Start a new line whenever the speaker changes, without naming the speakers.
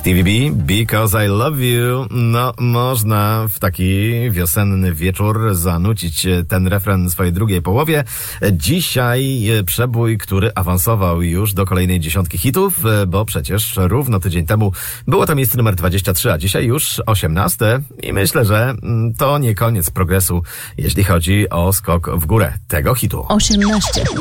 TVB, Because I Love You. No, można w taki wiosenny wieczór zanucić ten refren swojej drugiej połowie. Dzisiaj przebój, który awansował już do kolejnej dziesiątki hitów, bo przecież równo tydzień temu było to miejsce numer 23, a dzisiaj już 18 i myślę, że to nie koniec progresu, jeśli chodzi o skok w górę tego hitu.
18.